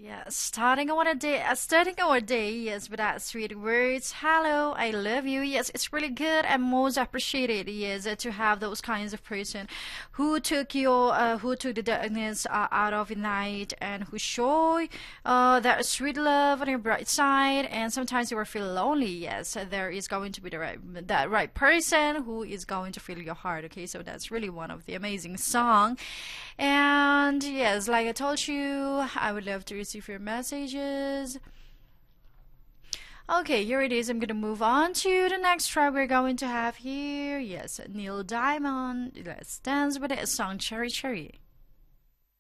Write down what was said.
Yeah, starting our day, yes, with that sweet words. Hello, I love you. Yes, it's really good and most appreciated, yes, to have those kinds of person who took the darkness out of the night and who show that sweet love on your bright side. And sometimes you will feel lonely. Yes, there is going to be that right person who is going to fill your heart. Okay, so that's really one of the amazing song. And yes, like I told you, I would love to receive your messages. Okay, here it is. I'm gonna move on to the next track we're going to have here. Yes, Neil Diamond. Let's dance with it. A song Cherry Cherry.